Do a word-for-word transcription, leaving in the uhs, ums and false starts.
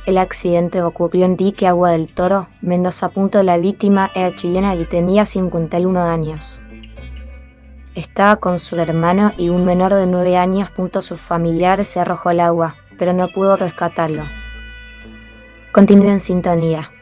El accidente ocurrió en Dique Agua del Toro, Mendoza. La víctima era chilena y tenía cincuenta y uno años. Estaba con su hermano y un menor de nueve años. Su familiar se arrojó al agua, pero no pudo rescatarlo. Continúe en sintonía.